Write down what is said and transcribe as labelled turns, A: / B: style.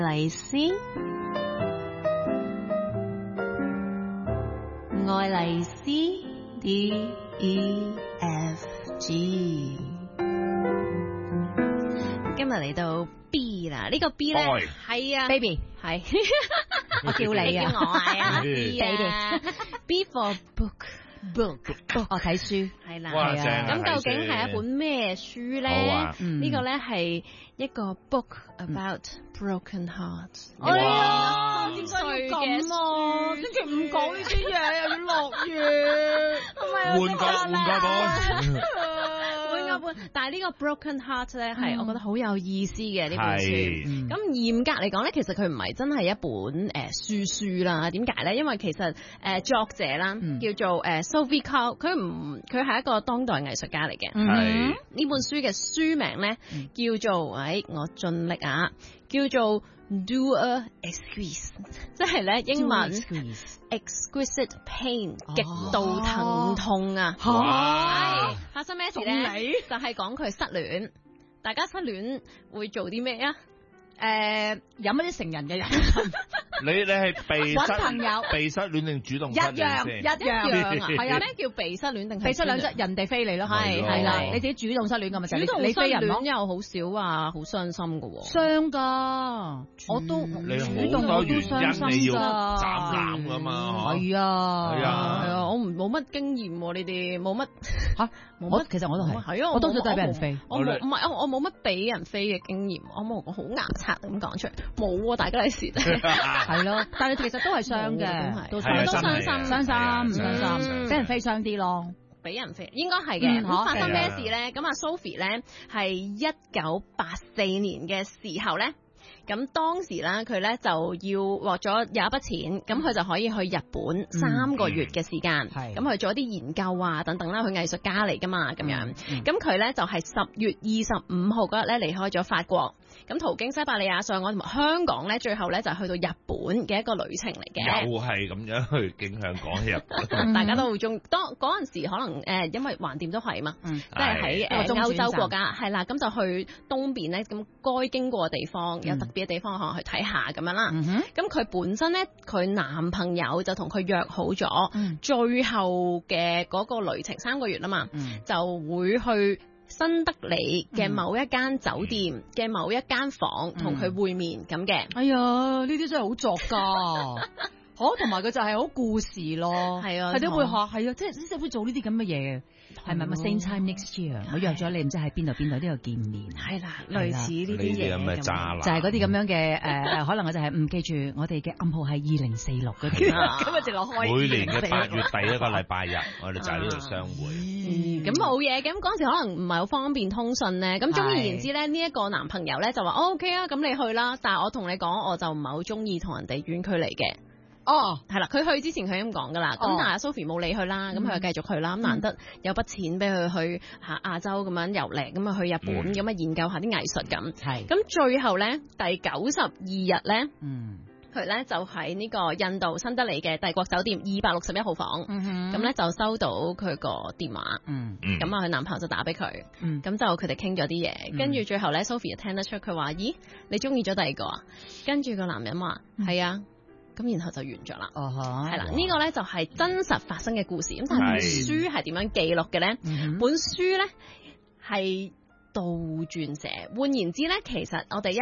A: 麗絲，愛麗絲 DEFG。今日嚟到 B 啦，呢個 B 咧係啊
B: ，baby
A: 係，
B: 我叫你啊，
A: 叫我啊 B 啊 ，B for book。
B: 我睇書
A: 係啦，
C: 哇正啊
A: 咁究竟係一本咩書咧？
C: 好啊
A: 呢個咧係一個 book about broken hearts。
B: 哎呀，
A: 點
B: 解要咁啊？星期五講呢啲嘢又要落雨，
C: 換個本。
A: 但係呢個 broken heart 咧係我覺得好有意思嘅呢本書。咁嚴格嚟講咧，其實佢唔係真係一本書啦。點解咧？因為其實作者啦叫做Sophie Calle，佢係一個當代藝術家嚟嘅。呢本書嘅書名咧叫做我盡力啊，叫做 Dour Exquise， 即係咧英文 exquisite pain， 極度疼痛啊！發生咩事咧？就係講佢失戀。大家失戀會做啲咩啊？
B: 飲一啲成人嘅飲。
C: 你係被
B: 揾朋友
C: 被失戀定主動失戀先？
B: 一樣啊！係啊，
A: 咩叫被失戀定
B: 被失戀即係人哋飛你咯？
A: 係啦，
B: 你自己主動失戀咁咪就係
A: 主動
B: 你飛人咯。
A: 失戀又好少話好傷心㗎喎。
B: 傷㗎，我都
C: 你好多原因你要斬纜㗎嘛？
B: 係啊，
C: 係啊，
A: 我冇乜經驗喎呢啲，冇乜
B: 嚇。其實我都係，
A: 係啊，
B: 我多數都係俾人飛。
A: 我冇乜俾人飛嘅經驗，我好牙刷咁講出嚟，冇喎，大家嚟時
B: 係咯，但係其實都係傷嘅，都傷心，俾人飛傷啲咯，
A: 俾人飛應該係嘅。咁發生咩事咧？咁啊 Sophie 咧係1984年嘅時候咧。咁當時咧，佢咧就要獲咗有一筆錢，咁佢就可以去日本3個月嘅時間，咁去做一啲研究啊等等啦。佢藝術家嚟噶嘛，咁樣。咁佢咧就係10月25號嗰日咧離開咗法國，咁途經西伯利亞、上海同埋香港咧，最後咧就去到日本嘅一個旅程嚟嘅。
C: 又係咁樣去經香港去日本，
A: 大家都好中意。當嗰陣時可能因為橫掂都係嘛，即係喺歐洲國家係啦，咁就去東邊咧，咁該經過嘅地方有特別嘅地方可能去睇下咁樣啦。咁佢本身咧，佢男朋友就同佢約好咗，最後嘅嗰個旅程3個月啊嘛，就會去新德里嘅某一間酒店嘅某一間房同佢會面咁嘅。
B: 哎呀，呢啲真係好作㗎。同埋佢就係好故事咯，係啊，佢都會學，係啊，即係會做呢啲咁嘅嘢，係咪？Same time next year，我約咗你，唔知喺邊度都有見面，
A: 係啦，類似呢啲嘢
C: 咁嘅渣男，
B: 就係嗰啲咁樣嘅可能我就係唔記住我哋嘅暗號係2046嗰啲，咁啊直落開。
C: 每年嘅8月第一個禮拜日，我哋就喺呢度相會。
A: 咁冇嘢，咁嗰陣時可能唔係好方便通訊咧，咁總而言之咧，呢一個男朋友咧就話OK 啊，咁你去啦，但係我同你講，我就唔係好中意同人哋遠距離嘅。係啦，佢去之前佢已經講噶啦，咁但係 Sophie 冇理佢啦，咁佢就繼續去啦，咁難得有筆錢俾佢去亞洲咁樣遊歷，咁啊去日本咁啊研究下啲藝術咁，咁最後咧第92日咧，佢咧就喺呢個印度新德里嘅帝國酒店261號房，咁咧就收到佢個電話，咁啊佢男朋友就打俾佢，咁就佢哋傾咗啲嘢，跟住最後咧 Sophie 就聽得出佢話，咦，你中意咗第二個啊？跟住個男人話係啊。咁然後就完咗啦，係啦，呢個咧就係真實發生嘅故事。咁但係本書係點樣記錄嘅咧？本書咧係倒轉寫，換言之咧，其實我哋